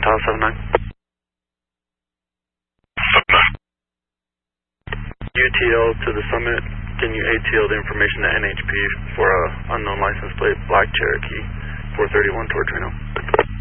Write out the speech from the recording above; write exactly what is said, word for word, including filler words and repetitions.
Tower seven nine. U T L to the summit. Can you A T L the information to N H P for a unknown license plate, Black Cherokee, four thirty-one toward Reno?